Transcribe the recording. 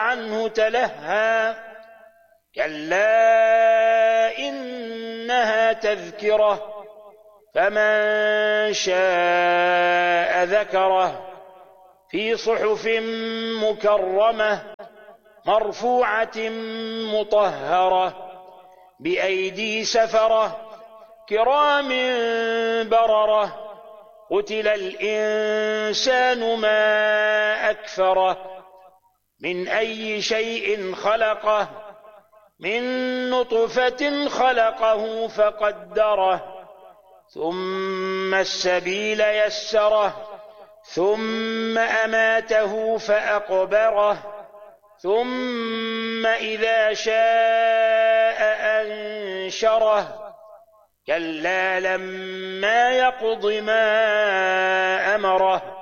عنه تلهى كلا إنها تذكرة فمن شاء ذكره في صحف مكرمة مرفوعة مطهرة بأيدي سفرة كرام بررة قتل الإنسان ما أكفره من أي شيء خلقه من نطفة خلقه فقدره ثم السبيل يسره ثم أماته فأقبره ثم إذا شاء أنشره كلا لما يقض ما أمره